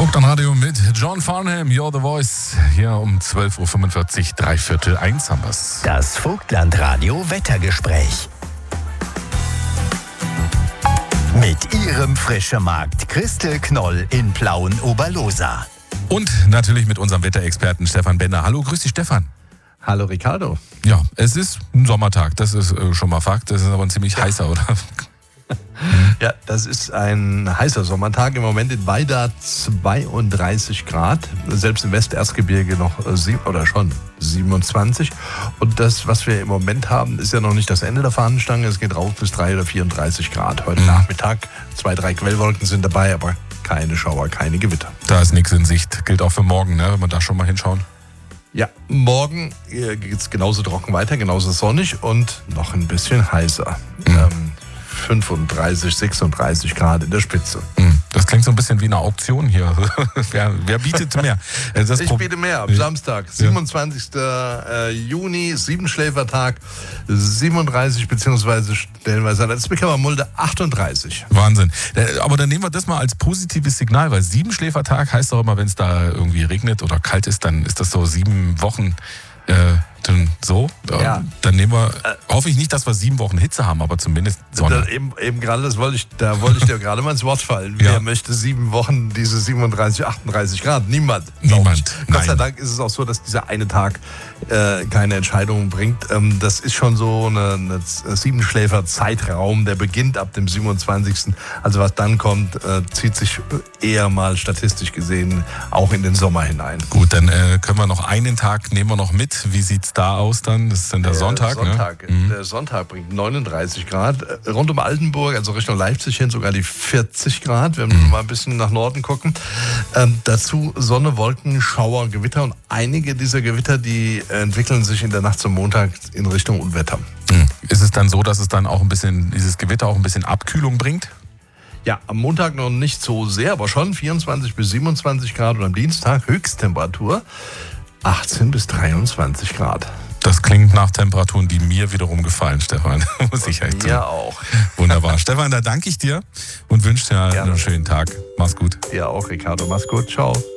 Vogtland Radio mit John Farnham, You're the Voice. Hier um 12.45 Uhr, 1:15 haben wir's. Das Vogtland Radio Wettergespräch. Mit ihrem Frischemarkt Christel Knoll in Plauen-Oberlosa. Und natürlich mit unserem Wetterexperten Stefan Bender. Hallo, grüß dich Stefan. Hallo Ricardo. Ja, es ist ein Sommertag, das ist schon mal Fakt. Das ist aber ein ziemlich heißer, oder? Ja, das ist ein heißer Sommertag. Im Moment in Weida 32 Grad. Selbst im Westerzgebirge noch schon 27. Und das, was wir im Moment haben, ist ja noch nicht das Ende der Fahnenstange. Es geht rauf bis 3 oder 34 Grad. Heute Nachmittag 2, 3 Quellwolken sind dabei, aber keine Schauer, keine Gewitter. Da ist nichts in Sicht. Gilt auch für morgen, ne? Wenn wir da schon mal hinschauen. Ja, morgen geht es genauso trocken weiter, genauso sonnig und noch ein bisschen heißer. 35, 36 Grad in der Spitze. Das klingt so ein bisschen wie eine Auktion hier. wer bietet mehr? Ich biete mehr. Am Samstag, 27. Juni, Siebenschläfertag, 37 beziehungsweise stellenweise als Mulde 38. Wahnsinn. Aber dann nehmen wir das mal als positives Signal, weil Siebenschläfertag heißt doch immer, wenn es da irgendwie regnet oder kalt ist, dann ist das so 7 Wochen so. Ja. Dann nehmen wir, hoffe ich nicht, dass wir 7 Wochen Hitze haben, aber zumindest Sonne. Eben gerade, da wollte ich dir gerade mal ins Wort fallen. Ja. Wer möchte 7 Wochen diese 37, 38 Grad? Niemand. Niemand. Gott sei Dank ist es auch so, dass dieser eine Tag keine Entscheidungen bringt. Das ist schon so eine Siebenschläfer-Zeitraum, der beginnt ab dem 27. Also was dann kommt, zieht sich eher mal statistisch gesehen auch in den Sommer hinein. Gut, dann können wir noch einen Tag, nehmen wir noch mit. Wie sieht's da aus dann? Das ist dann der Sonntag, ne? Der Sonntag bringt 39 Grad. Rund um Altenburg, also Richtung Leipzig hin, sogar die 40 Grad, wenn wir mal ein bisschen nach Norden gucken. Dazu Sonne, Wolken, Schauer, Gewitter und einige dieser Gewitter, die entwickeln sich in der Nacht zum Montag in Richtung Unwetter. Ist es dann so, dass es dann auch ein bisschen, dieses Gewitter auch ein bisschen Abkühlung bringt? Ja, am Montag noch nicht so sehr, aber schon 24 bis 27 Grad und am Dienstag Höchsttemperatur 18 bis 23 Grad. Das klingt nach Temperaturen, die mir wiederum gefallen, Stefan. Muss ich echt sagen. Ja, auch. Wunderbar. Stefan, da danke ich dir und wünsche dir einen schönen Tag. Mach's gut. Ja, auch, Ricardo. Mach's gut. Ciao.